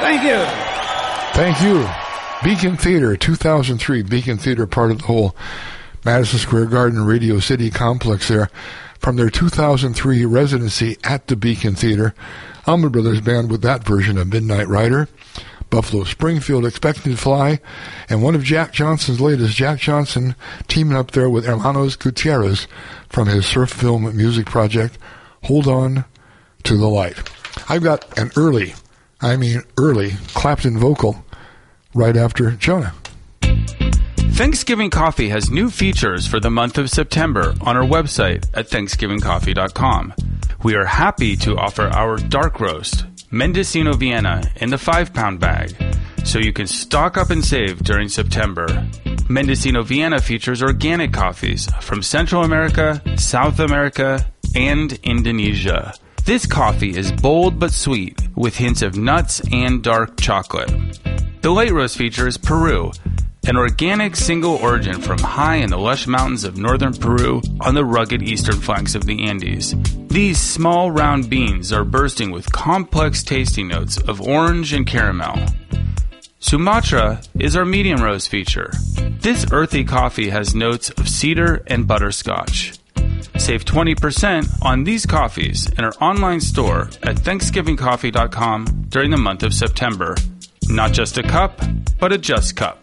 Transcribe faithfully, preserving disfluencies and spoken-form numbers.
Thank you. Thank you. Beacon Theater, two thousand three. Beacon Theater, part of the whole Madison Square Garden Radio City complex there. From their two thousand three residency at the Beacon Theater, Allman Brothers Band with that version of Midnight Rider, Buffalo Springfield, Expecting to Fly, and one of Jack Johnson's latest, Jack Johnson teaming up there with Hermanos Gutierrez from his surf film music project, Hold On to the Light. I've got an early, I mean early, Clapton vocal right after Jonah. Thanksgiving Coffee has new features for the month of September on our website at thanksgiving coffee dot com. We are happy to offer our dark roast, Mendocino Vienna, in the five-pound bag, so you can stock up and save during September. Mendocino Vienna features organic coffees from Central America, South America, and Indonesia. This coffee is bold but sweet, with hints of nuts and dark chocolate. The light roast feature is Peru, an organic single origin from high in the lush mountains of northern Peru on the rugged eastern flanks of the Andes. These small round beans are bursting with complex tasting notes of orange and caramel. Sumatra is our medium roast feature. This earthy coffee has notes of cedar and butterscotch. Save twenty percent on these coffees in our online store at thanksgiving coffee dot com during the month of September. Not just a cup, but a just cup.